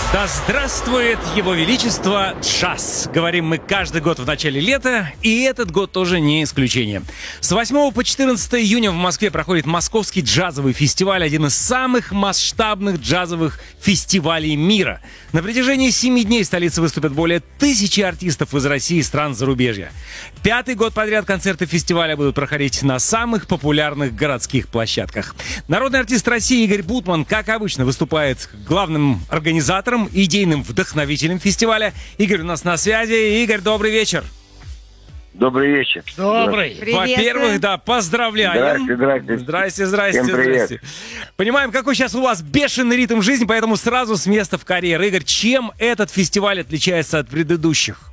Да здравствует Его Величество джаз! Говорим мы каждый год в начале лета, и этот год тоже не исключение. С 8 по 14 июня в Москве проходит Московский джазовый фестиваль, один из самых масштабных джазовых фестивалей мира. На протяжении 7 дней в столице выступят более 1000 артистов из России и стран зарубежья. 5-й год подряд концерты фестиваля будут проходить на самых популярных городских площадках. Народный артист России Игорь Бутман, как обычно, выступает главным организатором, идейным вдохновителем фестиваля. Игорь у нас на связи. Игорь, добрый вечер. Добрый вечер. Добрый. Во-первых, да, поздравляем. Здрасте. Всем привет. Понимаем, какой сейчас у вас бешеный ритм жизни, поэтому сразу с места в карьер. Игорь, чем этот фестиваль отличается от предыдущих?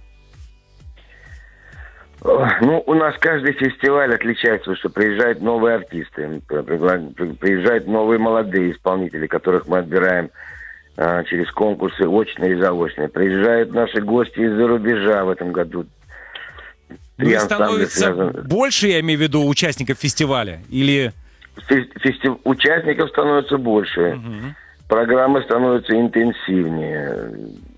Ну, у нас каждый фестиваль отличается, что приезжают новые артисты, приезжают новые молодые исполнители, которых мы отбираем через конкурсы очные и заочные. Приезжают наши гости из-за рубежа в этом году. Ну и становится больше, я имею в виду, участников фестиваля? Или... Участников становится больше. Программы становятся интенсивнее.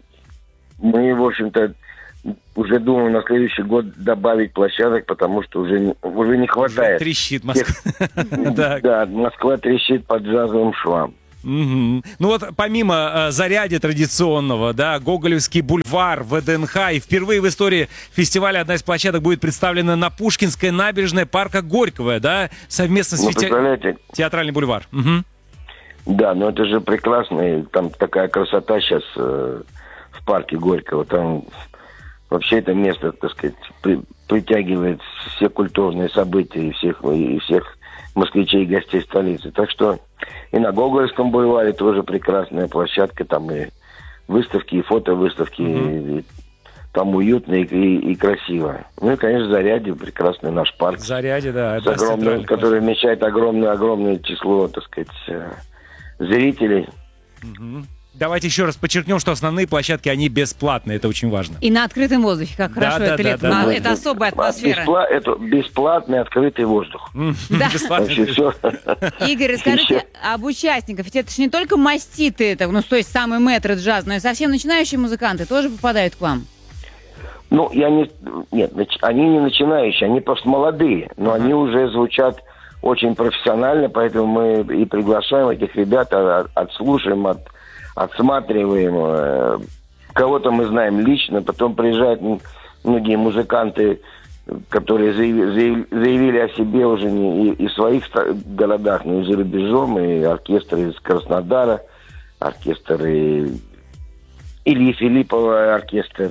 Мы, в общем-то, уже думаем на следующий год добавить площадок, потому что уже не хватает. Уже трещит Москва. Да, Москва трещит по джазовым швам. Ну вот помимо зарядья традиционного, да, Гоголевский бульвар, ВДНХ, и впервые в истории фестиваля одна из площадок будет представлена на Пушкинской набережной парка Горького, да, совместно с Театральный бульвар. Да, но это же прекрасно, и там такая красота сейчас в парке Горького, там вообще это место, так сказать, притягивает все культурные события и всех москвичей и гостей столицы. Так что и на Гоголевском бульваре тоже прекрасная площадка, там и выставки, и фотовыставки, и там уютно и красиво. Ну и, конечно, Зарядье, прекрасный наш парк. Зарядье, да. Который вмещает огромное число, так сказать, зрителей. Давайте еще раз подчеркнем, что основные площадки, они бесплатные, это очень важно. И на открытом воздухе, как хорошо это лето. Это особая атмосфера. Это бесплатный открытый воздух. Бесплатный. Игорь, расскажите об участниках. Ведь это же не только маститы, то есть самые мэтры джаза, но и совсем начинающие музыканты тоже попадают к вам. Ну, нет, они не начинающие, они просто молодые, но они уже звучат очень профессионально, поэтому мы и приглашаем этих ребят, отслушаем, отсматриваем. Кого-то мы знаем лично, потом приезжают многие музыканты, которые заявили о себе уже не и в своих городах, но и за рубежом, и оркестр из Краснодара, оркестр Ильи Филиппова, оркестр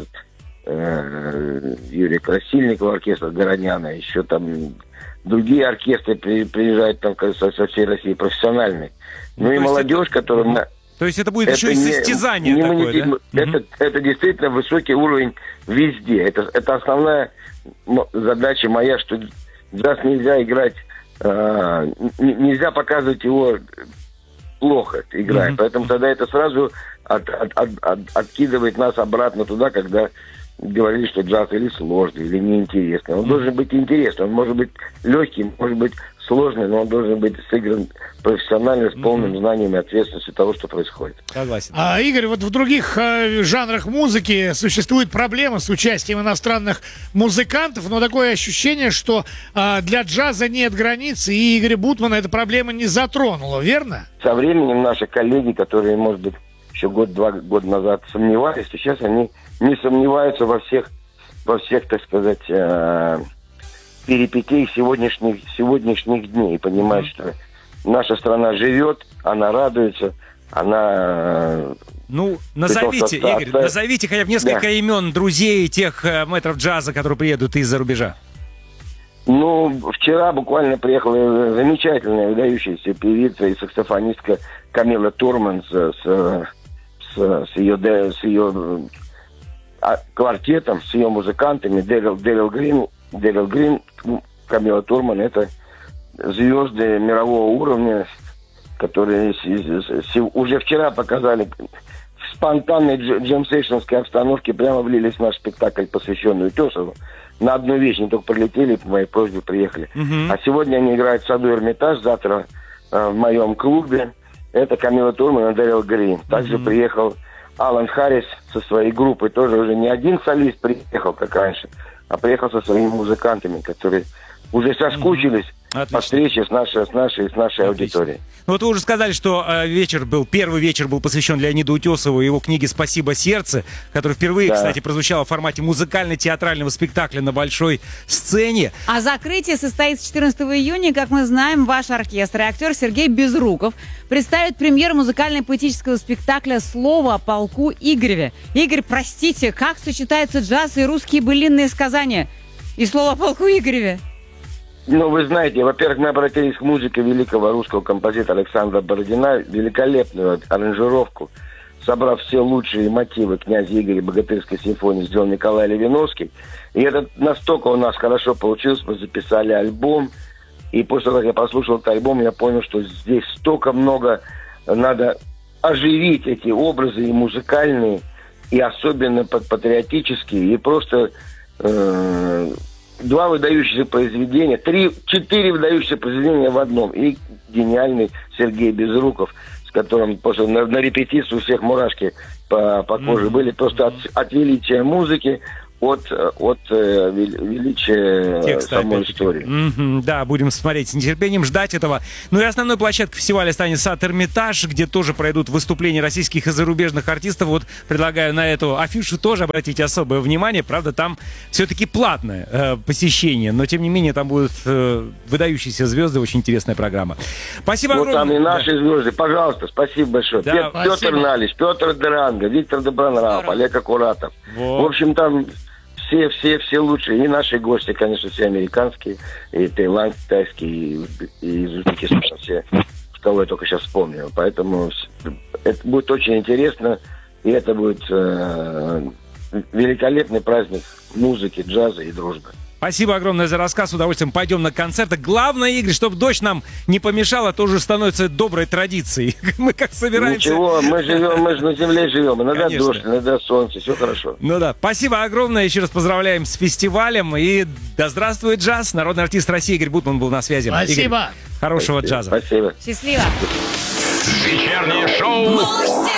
Юрия Красильникова, оркестр Гороняна, еще там другие оркестры приезжают там со всей России, профессиональные. Ну и молодежь, которая... То есть это будет еще и состязание такое, да? Это действительно высокий уровень везде. Это основная задача моя, что джаз нельзя играть, нельзя показывать его плохо, играя. Поэтому тогда это сразу откидывает нас обратно туда, когда говорили, что джаз или сложный, или неинтересный. Он должен быть интересный, он может быть легкий, может быть сложный, но он должен быть сыгран профессионально, с полным знанием и ответственностью того, что происходит. Согласен. Игорь, вот в других жанрах музыки существует проблема с участием иностранных музыкантов, но такое ощущение, что для джаза нет границ, и Игоря Бутмана эта проблема не затронула, верно? Со временем наши коллеги, которые, может быть, еще год-два года назад сомневались, сейчас они не сомневаются во всех, так сказать, перипетий сегодняшних дней. Понимают, что наша страна живет, она радуется, она... Ну, назовите, Игорь, назовите хотя бы несколько имен друзей тех мэтров джаза, которые приедут из-за рубежа. Ну, вчера буквально приехала замечательная, выдающаяся певица и саксофонистка Камила Турман с ее квартетом, с ее музыкантами. Дэрил Грин, Камила Турман — это звезды мирового уровня, которые уже вчера показали в спонтанной джем-сейшнской обстановке, прямо влились в наш спектакль, посвященный Утесову. На одну вещь, не только прилетели, по моей просьбе приехали. А сегодня они играют в саду Эрмитаж, завтра в моем клубе. Это Камила Турман и Дэрил Грин. Также приехал Алан Харрис со своей группой, тоже уже не один солист приехал, как раньше, а приехал со своими музыкантами, которые уже соскучились по встрече с нашей аудиторией. Ну, вот вы уже сказали, что первый вечер был посвящен Леониду Утесову и его книге «Спасибо, сердце», которая впервые, кстати, прозвучала в формате музыкально-театрального спектакля на большой сцене. А закрытие состоится 14 июня. Как мы знаем, ваш оркестр и актер Сергей Безруков представит премьеру музыкально-поэтического спектакля «Слово о полку Игореве». Игорь, простите, как сочетаются джаз и русские былинные сказания? И «Слово о полку Игореве»? Ну, вы знаете, во-первых, мы обратились к музыке великого русского композитора Александра Бородина, великолепную аранжировку, собрав все лучшие мотивы князя Игоря Богатырской симфонии, сделал Николай Левиновский. И это настолько у нас хорошо получилось, мы записали альбом, и после того, как я послушал этот альбом, я понял, что здесь столько много надо оживить эти образы и музыкальные, и особенно патриотические, и просто... 2 выдающихся произведения, 4 выдающихся произведения в одном. И гениальный Сергей Безруков, с которым после на репетиции у всех мурашки по коже были, просто от величия музыки, от величия текста, самой истории. Да, будем смотреть с нетерпением, ждать этого. Ну и основной площадкой фестиваля станет сад Эрмитаж, где тоже пройдут выступления российских и зарубежных артистов. Вот предлагаю на эту афишу тоже обратить особое внимание. Правда, там все-таки платное посещение, но тем не менее там будут выдающиеся звезды, очень интересная программа. Спасибо огромное. Там и наши звезды. Пожалуйста, спасибо большое. Да, Петр Налич, Петр Деранго, Виктор Добронравов, Олег Акуратов. Вот. В общем, там все лучшие. И наши гости, конечно, все американские, и Таиланд, китайский, и из Узбекистана, все, кого я только сейчас вспомнил. Поэтому это будет очень интересно, и это будет великолепный праздник музыки, джаза и дружбы. Спасибо огромное за рассказ. С удовольствием пойдем на концерты. Главное, Игорь, чтобы дождь нам не помешала, тоже становится доброй традицией. Мы как собираемся... Ничего, мы же на земле живем. Иногда Конечно. дождь, иногда солнце, все хорошо. Ну да, спасибо огромное. Еще раз поздравляем с фестивалем. И да здравствует джаз. Народный артист России Игорь Бутман был на связи. Спасибо. Игорь, хорошего джаза. Спасибо. Счастливо. Вечернее шоу